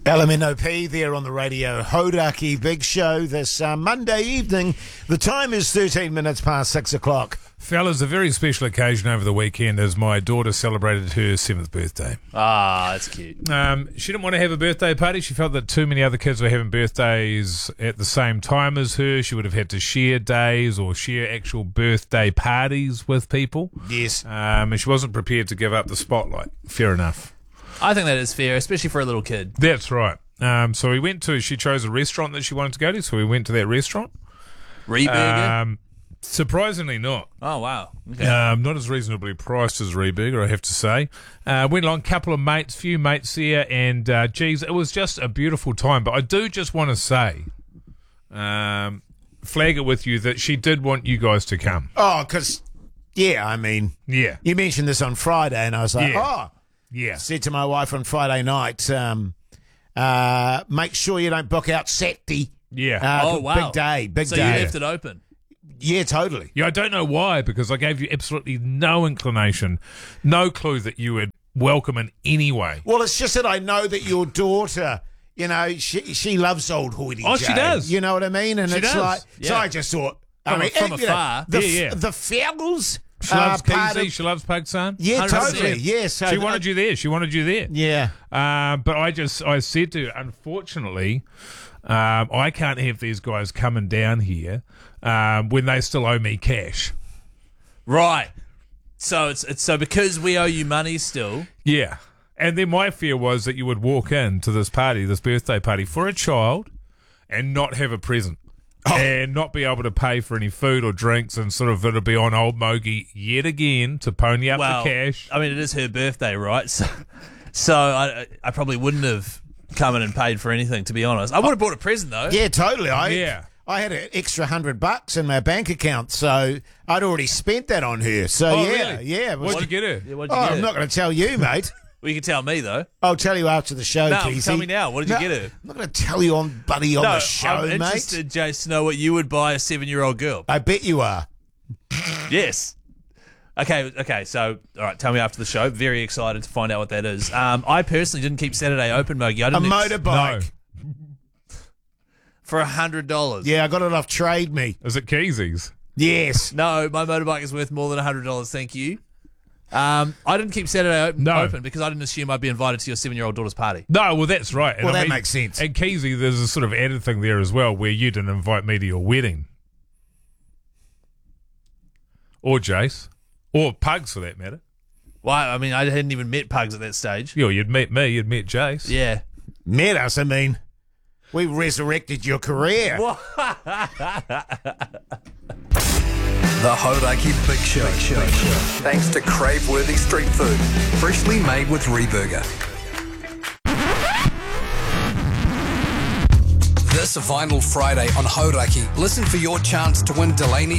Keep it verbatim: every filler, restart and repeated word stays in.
L M N O P there on the radio. Hodaki Big Show this uh, Monday evening. The time is thirteen minutes past six o'clock. Fellas, a very special occasion over the weekend as my daughter celebrated her seventh birthday. Ah, that's cute. Um, she didn't want to have a birthday party. She felt that too many other kids were having birthdays at the same time as her. She would have had to share days or share actual birthday parties with people. Yes. Um, and she wasn't prepared to give up the spotlight. Fair enough. I think that is fair, especially for a little kid. That's right. Um, so we went to, she chose a restaurant that she wanted to go to, so we went to that restaurant. Reburger? Um, surprisingly not. Oh, wow. Okay. Um, not as reasonably priced as Reburger, I have to say. Uh, went along, a couple of mates, few mates there, and uh, geez, it was just a beautiful time. But I do just want to say, um, flag it with you that she did want you guys to come. Oh, because, yeah, I mean, Yeah. you mentioned this on Friday, and I was like, Yeah. oh. Yeah. Said to my wife on Friday night, um, uh, make sure you don't book out Saturday. Yeah. Uh, Oh, wow. Big day, big so day. you left it open? Yeah, totally. Yeah, I don't know why, because I gave you absolutely no inclination, no clue that you would welcome in any way. Well, it's just that I know that your daughter, you know, she she loves old Hoity Oh, J. she does. You know what I mean? And She it's does. like, so Yeah. I just thought, I From- mean, from and, you know, afar. the, Yeah, yeah. the fellas. She loves uh, part Keezy, of- she loves Pugson. Yeah, one hundred percent. totally. Yeah, so She wanted you there. She wanted you there. Yeah. Um, but I just, I said to her, unfortunately, um, I can't have these guys coming down here um, when they still owe me cash. Right. So it's it's so because we owe you money still. Yeah. And then my fear was that you would walk in to this party, this birthday party for a child and not have a present. Oh. And not be able to pay for any food or drinks, and sort of it'll be on old Mogi yet again to pony up Well, the cash. I mean, it is her birthday, right? So, so I I probably wouldn't have come in and paid for anything, to be honest. I would have bought a present though. Yeah, totally. I, Yeah. I had an extra hundred bucks in my bank account, so I'd already spent that on her. So, Oh, yeah, really? yeah. it was- What'd you get her? Yeah, what'd you oh, get I'm her? not going to tell you, mate. Well, you can tell me though. I'll tell you after the show, No, Keezy. tell me now. What did you No, get her? I'm not going to tell you on, buddy, on no, the show, I'm mate. interested, Jace, to know what you would buy a seven-year-old girl. I bet you are. Yes. Okay, okay, so, all right, tell me after the show. Very excited to find out what that is. Um, I personally didn't keep Saturday open, Mogi. I A didn't motorbike. for one hundred dollars. Yeah, I got it off Trade Me. Is it Keezy's? Yes. No, my motorbike is worth more than one hundred dollars, thank you. Um, I didn't keep Saturday open, No. open because I didn't assume I'd be invited to your seven-year-old daughter's party. No, well, that's right. And Well, I that mean- makes sense. And Keezy, there's a sort of added thing there as well where you didn't invite me to your wedding. Or Jace. Or Pugs, for that matter. Well, I mean, I hadn't even met Pugs at that stage. Yeah, you'd met me, you'd met Jace. Yeah. Met us, I mean. We resurrected your career. The Hodaki Big Show. Thanks to crave-worthy street food, freshly made with Reburger. This Vinyl Friday on Hodaki, listen for your chance to win Delaney